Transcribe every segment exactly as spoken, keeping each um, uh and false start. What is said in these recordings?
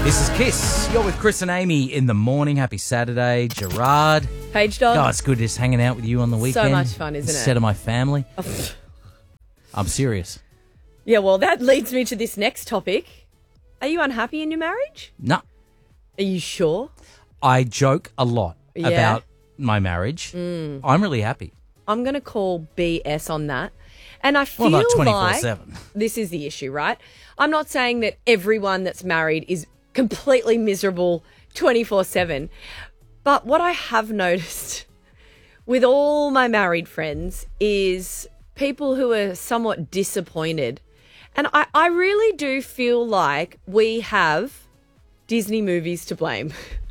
This is Kiss. You're with Chris and Amy in the morning. Happy Saturday. Gerard. Page Dog. Oh, it's good just hanging out with you on the weekend. So much fun, isn't it? Instead of my family. I'm serious. Yeah, well, that leads me to this next topic. Are you unhappy in your marriage? No. Are you sure? I joke a lot Yeah. about my marriage. Mm. I'm really happy. I'm going to call B S on that. And I feel Well, not twenty-four like seven. this is the issue, right? I'm not saying that everyone that's married is completely miserable twenty-four seven. But what I have noticed with all my married friends is people who are somewhat disappointed. And I, I really do feel like we have Disney movies to blame.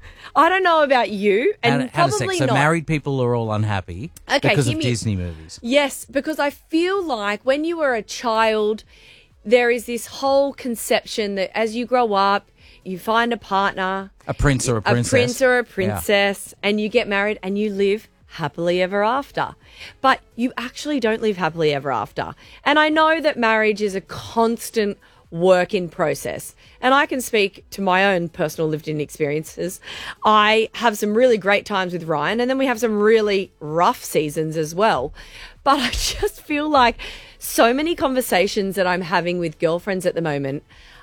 I don't know about you, and How- how does probably sex- so not. married people are all unhappy Okay, because hear of me- Disney movies. Yes, because I feel like when you were a child, there is this whole conception that as you grow up, you find a partner, A prince or a princess. a prince or a Yeah. princess, and you get married and you live happily ever after. But you actually don't live happily ever after. And I know that marriage is a constant work in process. And I can speak to my own personal lived in experiences. I have some really great times with Ryan, and then we have some really rough seasons as well. But I just feel like so many conversations that I'm having with girlfriends at the moment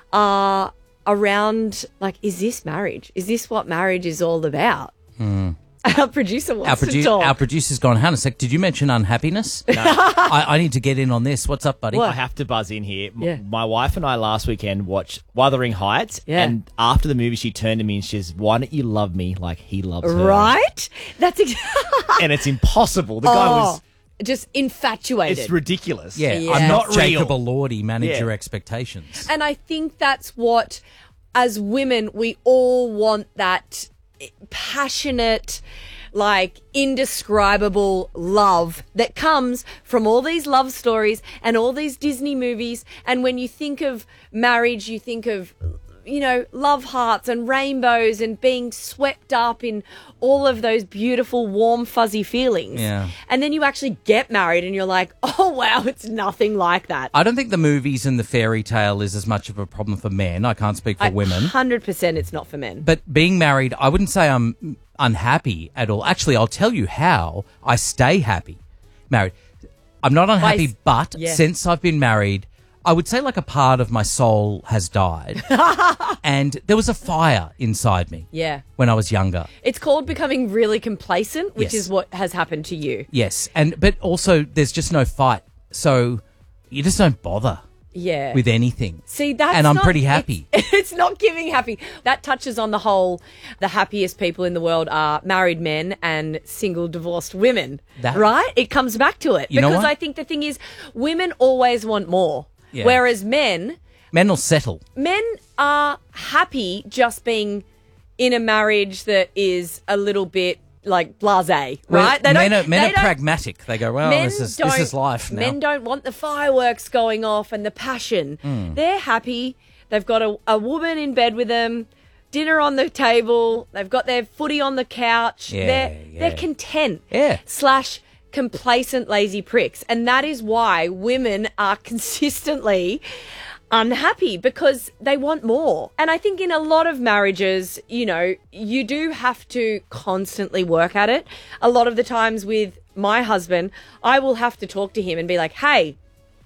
are around, like, is this marriage? Is this what marriage is all about? Mm. Our producer wants Our, to produ- talk. our producer's gone, hang on a sec, did you mention unhappiness? No. I, I need to get in on this. What's up, buddy? What? I have to buzz in here. M- Yeah. My wife and I last weekend watched Wuthering Heights. Yeah. And after the movie, she turned to me and she says, why don't you love me like he loves her? Right? That's ex- And it's impossible. The guy was... just infatuated. It's ridiculous. Yeah, Yeah. I'm not Not real. Jacob Elordi. Manage Yeah. your expectations. And I think that's what, as women, we all want that passionate, like, indescribable love that comes from all these love stories and all these Disney movies. And when you think of marriage, you think of, you know, love hearts and rainbows and being swept up in all of those beautiful, warm, fuzzy feelings. Yeah. And then you actually get married and you're like, oh, wow, it's nothing like that. I don't think the movies and the fairy tale is as much of a problem for men. I can't speak for I- women. one hundred percent it's not for men. But being married, I wouldn't say I'm unhappy at all. Actually, I'll tell you how I stay happy married. I'm not unhappy, s- but yeah. since I've been married, I would say like a part of my soul has died. And there was a fire inside me Yeah. when I was younger. It's called becoming really complacent, which Yes. is what has happened to you. Yes. And but also there's just no fight. So you just don't bother Yeah. with anything. See, that's And I'm not- pretty happy. It's, it's not giving happy. That touches on the whole, the happiest people in the world are married men and single divorced women. That- right? It comes back to it. You know because what? I think the thing is, women always want more. Yeah. Whereas men, Men will settle. men are happy just being in a marriage that is a little bit like blasé, right? Men don't- are, men they are don't- pragmatic. They go, well, men this is don't, this is life now. Men don't want the fireworks going off and the passion. Hmm. They're happy. They've got a, a woman in bed with them, dinner on the table. They've got their footy on the couch. Yeah, they're yeah. they're content. Yeah. Slash complacent, lazy pricks, and that is why women are consistently unhappy because they want more. And I think in a lot of marriages, you know, you do have to constantly work at it. A lot of the times with my husband, I will have to talk to him and be like, hey,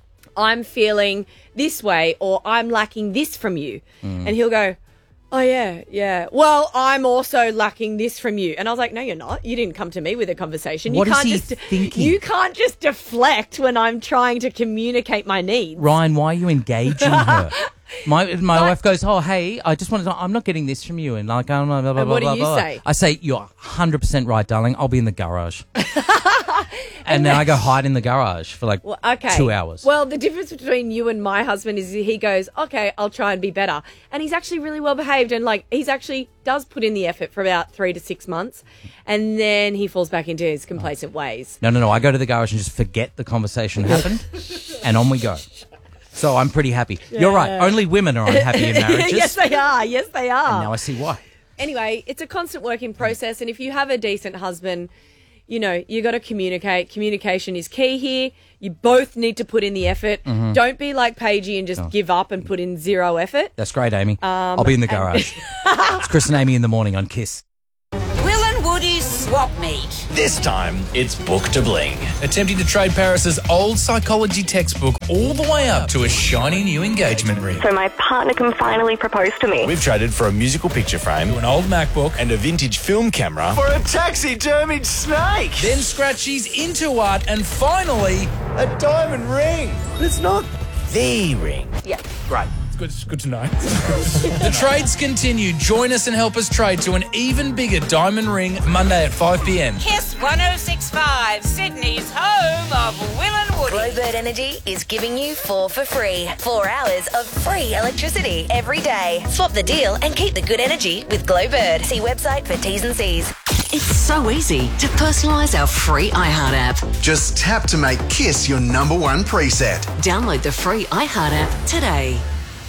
I'm feeling this way or I'm lacking this from you. And he'll go, oh, yeah, yeah. Well, I'm also lacking this from you. And I was like, no, you're not. You didn't come to me with a conversation. What you is can't he just thinking? You can't just deflect when I'm trying to communicate my needs. Ryan, why are you engaging her? My my But- wife goes, oh, hey, I just wanted to, I'm not getting this from you. And like, oh, blah, blah, blah, And what do blah, you blah. say? I say, you're one hundred percent right, darling. I'll be in the garage. And then I go hide in the garage for like Well, okay. two hours. Well, the difference between you and my husband is he goes, okay, I'll try and be better. And he's actually really well behaved and like he's actually does put in the effort for about three to six months. And then he falls back into his complacent ways. no, no, no. I go to the garage and just forget the conversation happened. And on we go. So I'm pretty happy. You're right. Only women are unhappy in marriages. Yes, they are. Yes, they are. Now I see why. Anyway, it's a constant work in process. And if you have a decent husband, you know, you got to communicate. Communication is key here. You both need to put in the effort. Mm-hmm. Don't be like Paigey and just Oh. give up and put in zero effort. That's great, Amy. Um, I'll be in the and- garage. It's Chris and Amy in the morning on Kiss. Will and Woody's swap meet. This time, it's Book to Bling. Attempting to trade Paris's old psychology textbook all the way up to a shiny new engagement ring. So my partner can finally propose to me. We've traded for a musical picture frame To an old MacBook. and a vintage film camera for a taxidermied snake. Then Scratchy's into art and finally... A diamond ring. But it's not the ring. Yeah. Great. It's good, it's good to know. The trades continue. Join us and help us trade to an even bigger diamond ring Monday at five p.m. Kiss one oh six point five, Sydney's home of Will and Woody. Glowbird Energy is giving you four for free. Four hours of free electricity every day. Swap the deal and keep the good energy with Glowbird. See website for T's and C's. It's so easy to personalise our free iHeart app. Just tap to make Kiss your number one preset. Download the free iHeart app today.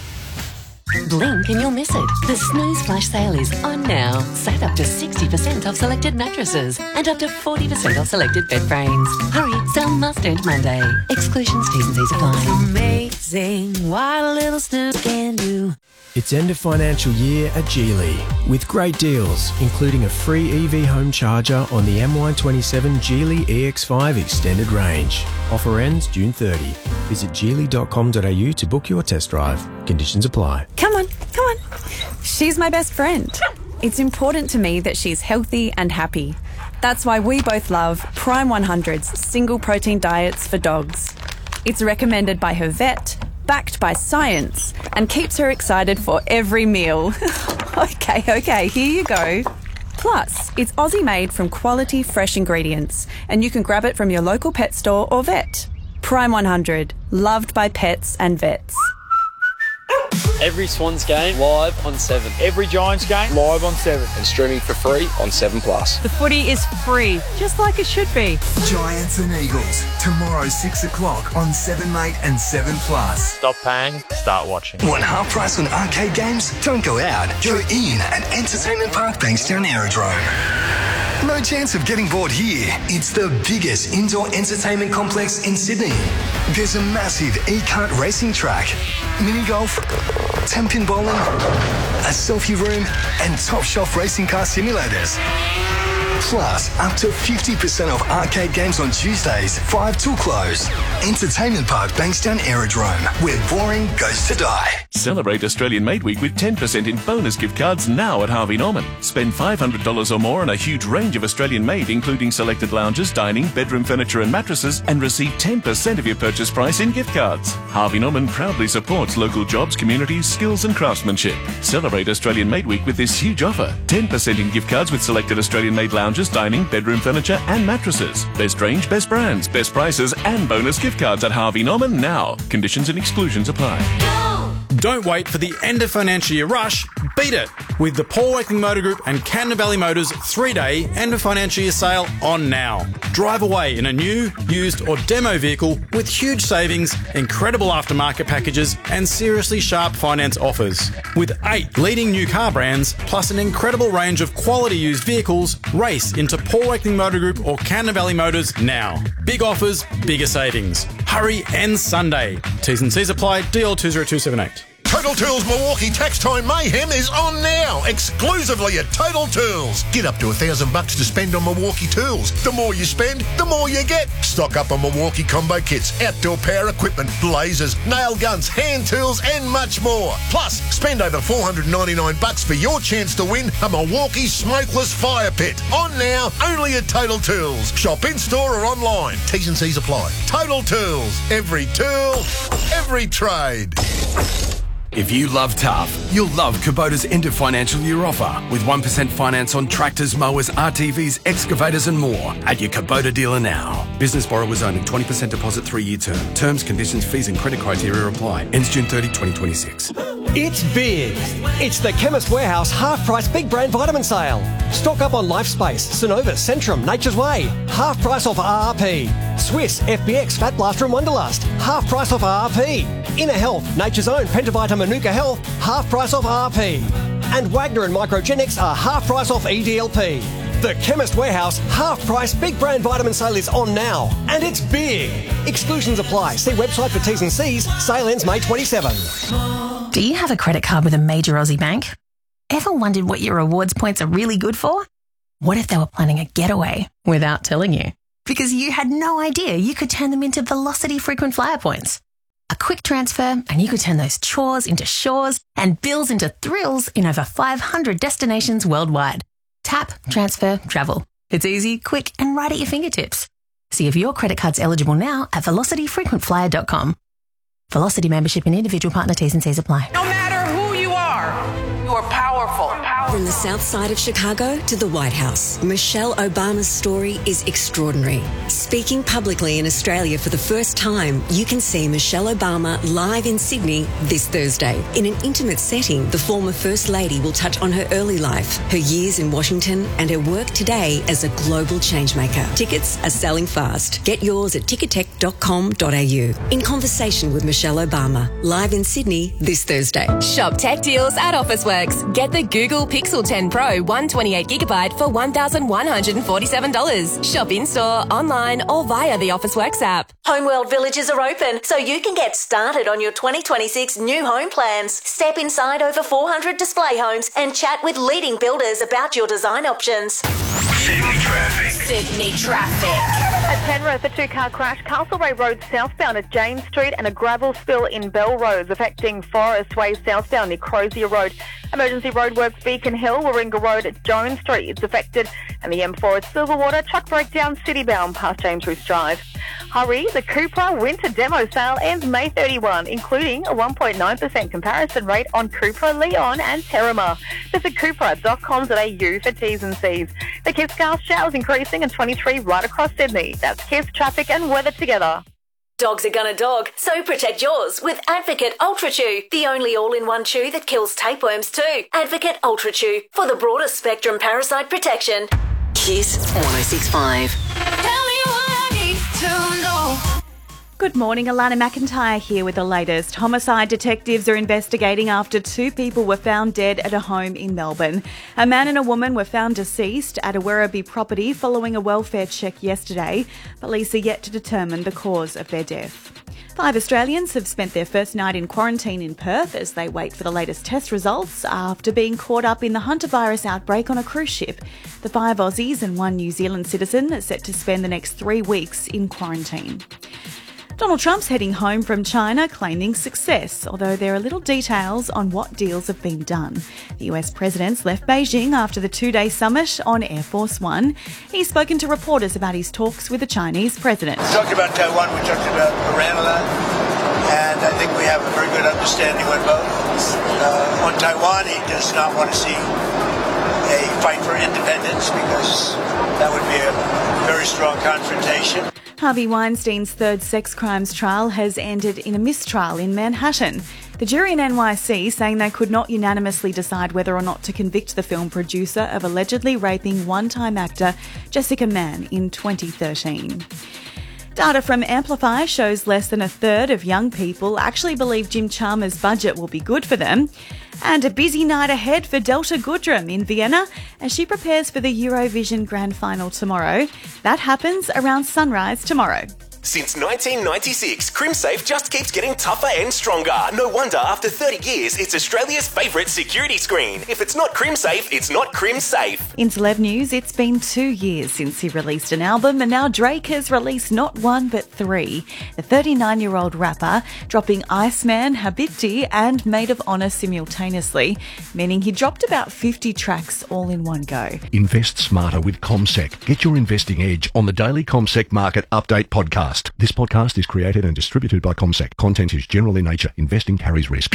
Blink and you'll miss it. The Snooze Flash Sale is on now. Save up to sixty percent off selected mattresses and up to forty percent off selected bed frames. Hurry, sale must end Monday. Exclusions, T's and C's apply. Amazing what a little snooze can do. It's end of financial year at Geely with great deals, including a free E V home charger on the M Y twenty-seven Geely E X five extended range. Offer ends June thirtieth. Visit geely dot com dot a u to book your test drive. Conditions apply. Come on, come on. She's my best friend. It's important to me that she's healthy and happy. That's why we both love Prime one hundred's single protein diets for dogs. It's recommended by her vet, backed by science, and keeps her excited for every meal. okay, okay, here you go. Plus, it's Aussie made from quality fresh ingredients, and you can grab it from your local pet store or vet. Prime one hundred, loved by pets and vets. Every Swans game live on seven. Every Giants game live on seven. And streaming for free on seven plus. The footy is free, just like it should be. Giants and Eagles, tomorrow six o'clock on seven mate and seven plus. Stop paying, start watching. Want half price on arcade games? Don't go out. Go in at Entertainment Park Bankstown Aerodrome. No chance of getting bored here. It's the biggest indoor entertainment complex in Sydney. There's a massive e-kart racing track, mini golf, ten-pin bowling, a selfie room, and top shelf racing car simulators. Plus, up to fifty percent off arcade games on Tuesdays, five till close. Entertainment Park Bankstown Aerodrome, where boring goes to die. Celebrate Australian Made Week with ten percent in bonus gift cards now at Harvey Norman. Spend five hundred dollars or more on a huge range of Australian made, including selected lounges, dining, bedroom furniture and mattresses, and receive ten percent of your purchase price in gift cards. Harvey Norman proudly supports local jobs, communities, skills and craftsmanship. Celebrate Australian Made Week with this huge offer. ten percent in gift cards with selected Australian made lounges, dining, bedroom furniture and mattresses. Best range, best brands, best prices and bonus gift cards at Harvey Norman now. Conditions and exclusions apply. Don't wait for the end of financial year rush. Beat it with the Paul Wakeling Motor Group and Cannon Valley Motors three-day end of financial year sale on now. Drive away in a new, used or demo vehicle with huge savings, incredible aftermarket packages and seriously sharp finance offers. With eight leading new car brands plus an incredible range of quality used vehicles, race into Paul Wakeling Motor Group or Cannon Valley Motors now. Big offers, bigger savings. Hurry and Sunday. T's and C's apply. D L two zero two seven eight. Total Tools Milwaukee Tax Time Mayhem is on now, exclusively at Total Tools. Get up to a thousand bucks to spend on Milwaukee tools. The more you spend, the more you get. Stock up on Milwaukee combo kits, outdoor power equipment, blazers, nail guns, hand tools, and much more. Plus, spend over four hundred ninety-nine bucks for your chance to win a Milwaukee smokeless fire pit. On now, only at Total Tools. Shop in store or online. T's and C's apply. Total Tools. Every tool, every trade. If you love tough, you'll love Kubota's end of financial year offer with one percent finance on tractors, mowers, R T Vs, excavators and more at your Kubota dealer now. Business borrowers only, twenty percent deposit, three-year term. Terms, conditions, fees and credit criteria apply. Ends June thirtieth, twenty twenty-six. It's big. It's the Chemist Warehouse half-price big brand vitamin sale. Stock up on LifeSpace, Synovus, Centrum, Nature's Way. Half price off R R P. Swiss, F B X, Fat Blaster and Wonderlust. Half price off R R P. Inner Health, Nature's Own, Pentavita, Manuka Health. Half price off R R P. And Wagner and Microgenics are half price off E D L P. The Chemist Warehouse half-price big brand vitamin sale is on now, and it's big. Exclusions apply. See website for T's and C's. Sale ends May twenty-seventh. Do you have a credit card with a major Aussie bank? Ever wondered what your rewards points are really good for? What if they were planning a getaway without telling you? Because you had no idea you could turn them into Velocity frequent flyer points. A quick transfer and you could turn those chores into shores and bills into thrills in over five hundred destinations worldwide. Tap, transfer, travel. It's easy, quick, and right at your fingertips. See if your credit card's eligible now at velocity frequent flyer dot com. Velocity membership and individual partner T's and C's apply. No matter who you are, you are powerful. From the south side of Chicago to the White House, Michelle Obama's story is extraordinary. Speaking publicly in Australia for the first time, you can see Michelle Obama live in Sydney this Thursday. In an intimate setting, the former First Lady will touch on her early life, her years in Washington, and her work today as a global changemaker. Tickets are selling fast. Get yours at ticketek dot com dot a u. In conversation with Michelle Obama, live in Sydney this Thursday. Shop tech deals at Officeworks. Get the Google Pixel ten Pro one twenty-eight gigabyte for one thousand one hundred forty-seven dollars. Shop in-store, online or via the Officeworks app. Homeworld Villages are open, so you can get started on your twenty twenty-six new home plans. Step inside over four hundred display homes and chat with leading builders about your design options. Sydney traffic. Sydney traffic. At Penrith, a two-car crash, Castleway Road southbound at Jane Street and a gravel spill in Belrose affecting Forest Way southbound near Crozier Road. Emergency roadworks Beacon Hill, Warringah Road at Jones Street. It's affected. And the M four at Silverwater, truck breakdown citybound past James Roos Drive. Hurry, the Cupra winter demo sale ends May thirty-first, including a one point nine percent comparison rate on Cupra, Leon and Terramar. Visit cupra dot com dot a u for T's and C's. The Kiss Gas showers increasing and twenty-three right across Sydney. That's Kiss traffic and weather together. Dogs are gonna dog, so protect yours with Advocate Ultra Chew, the only all-in-one chew that kills tapeworms too. Advocate Ultra Chew for the broadest spectrum parasite protection. Kiss one oh six point five. Tell me what I need to know. Good morning, Alana McIntyre here with the latest. Homicide detectives are investigating after two people were found dead at a home in Melbourne. A man and a woman were found deceased at a Werribee property following a welfare check yesterday. Police are yet to determine the cause of their death. Five Australians have spent their first night in quarantine in Perth as they wait for the latest test results after being caught up in the hantavirus outbreak on a cruise ship. The five Aussies and one New Zealand citizen are set to spend the next three weeks in quarantine. Donald Trump's heading home from China claiming success, although there are little details on what deals have been done. The U S president's left Beijing after the two-day summit on Air Force One. He's spoken to reporters about his talks with the Chinese president. We talked about Taiwan, we talked about Iran a lot, and I think we have a very good understanding with both. Uh, on Taiwan, he does not want to see a fight for independence because that would be a very strong confrontation. Harvey Weinstein's third sex crimes trial has ended in a mistrial in Manhattan. The jury in N Y C saying they could not unanimously decide whether or not to convict the film producer of allegedly raping one-time actor Jessica Mann in twenty thirteen. Data from Amplify shows less than a third of young people actually believe Jim Chalmers' budget will be good for them. And a busy night ahead for Delta Goodrem in Vienna as she prepares for the Eurovision Grand Final tomorrow. That happens around sunrise tomorrow. Since nineteen ninety-six, CrimSafe just keeps getting tougher and stronger. No wonder after thirty years, it's Australia's favourite security screen. If it's not CrimSafe, it's not CrimSafe. In celeb news, it's been two years since he released an album, and now Drake has released not one but three. The thirty-nine-year-old rapper dropping Iceman, Habibti and Maid of Honour simultaneously, meaning he dropped about fifty tracks all in one go. Invest smarter with CommSec. Get your investing edge on the daily CommSec Market Update podcast. This podcast is created and distributed by CommSec. Content is general in nature. Investing carries risk.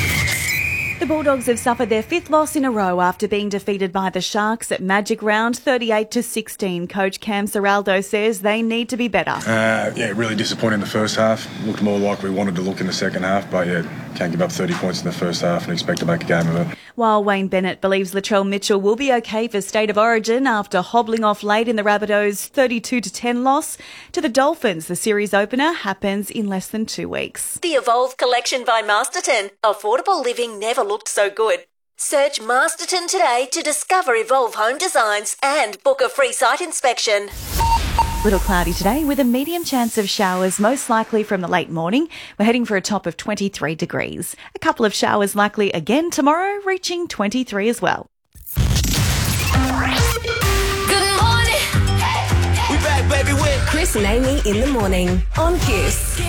The Bulldogs have suffered their fifth loss in a row after being defeated by the Sharks at Magic Round thirty-eight to sixteen. Coach Cam Serraldo says they need to be better. Uh, yeah, really disappointed in the first half. Looked more like we wanted to look in the second half, but yeah, can't give up thirty points in the first half and expect to make a game of it. While Wayne Bennett believes Latrell Mitchell will be okay for State of Origin after hobbling off late in the Rabbitohs' thirty-two to ten loss to the Dolphins. The series opener happens in less than two weeks. The Evolve collection by Masterton. Affordable living never looked so good. Search Masterton today to discover Evolve Home Designs and book a free site inspection. Little cloudy today with a medium chance of showers, most likely from the late morning. We're heading for a top of twenty-three degrees. A couple of showers likely again tomorrow, reaching twenty-three as well. Baby, with Chris and Amy in the morning on Kiss.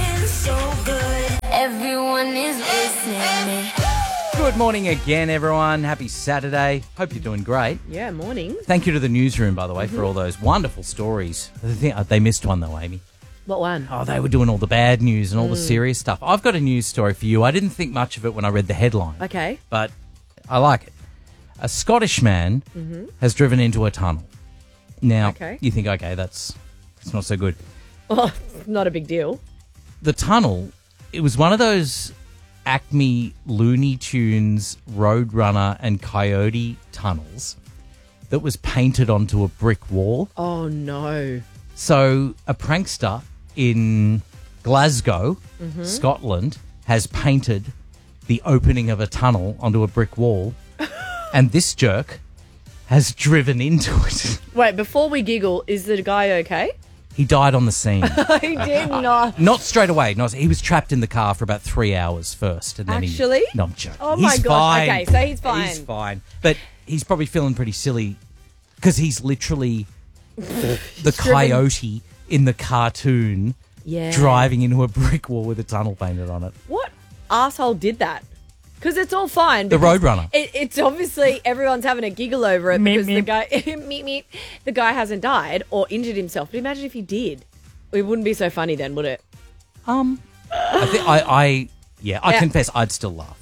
Everyone is listening. Good morning again, everyone. Happy Saturday. Hope you're doing great. Yeah, morning. Thank you to the newsroom, by the way, mm-hmm. for all those wonderful stories. I think they missed one, though, Amy. What one? Oh, they were doing all the bad news and all Mm. the serious stuff. I've got a news story for you. I didn't think much of it when I read the headline. Okay. But I like it. A Scottish man Mm-hmm. has driven into a tunnel. Now, Okay. you think, okay, that's, that's not so good. Oh, not a big deal. The tunnel, it was one of those Acme Looney Tunes Roadrunner and Coyote tunnels that was painted onto a brick wall. Oh, no. So a prankster in Glasgow, Mhm. Scotland, has painted the opening of a tunnel onto a brick wall, and this jerk has driven into it. Wait, before we giggle, is the guy okay? He died on the scene. He did not. Not straight away. No, he was trapped in the car for about three hours first. And then Actually? He, no, I'm joking. Oh, he's my gosh. fine. Okay, so he's fine. He's fine. But he's probably feeling pretty silly because he's literally the driven- coyote in the cartoon Yeah. driving into a brick wall with a tunnel painted on it. What asshole did that? Because it's all fine. The because Roadrunner. It, it's obviously everyone's having a giggle over it Meep, because the meep. guy, meep, meep, the guy hasn't died or injured himself. But imagine if he did. It wouldn't be so funny then, would it? Um, I think I, I yeah, I Yeah. confess I'd still laugh.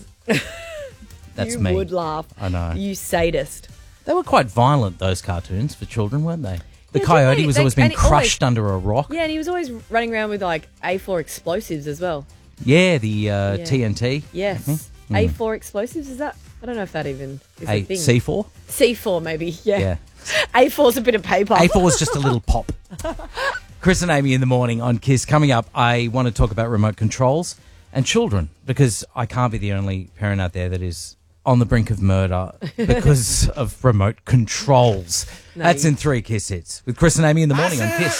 That's you me. would laugh. I know. You sadist. They were quite violent, those cartoons, for children, weren't they? The Yeah, coyote didn't was they? always They- being and he always- crushed under a rock. Yeah, and he was always running around with like A four explosives as well. Yeah, the uh, Yeah. T N T. Yes. Mm. A four explosives, is that? I don't know if that even is a A thing. C four? C four maybe, yeah. Yeah. A four's a bit of paper. A four is just a little pop. Chris and Amy in the morning on Kiss. Coming up, I want to talk about remote controls and children because I can't be the only parent out there that is on the brink of murder because of remote controls. No, That's you- in three Kiss Hits with Chris and Amy in the morning on Kiss.